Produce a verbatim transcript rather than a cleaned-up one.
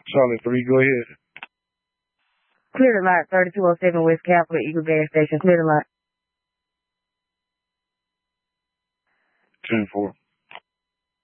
Charlotte three, go ahead. Clear the lot, thirty-two oh seven West Capitol, Eagle gas station. Clear the lot. ten four.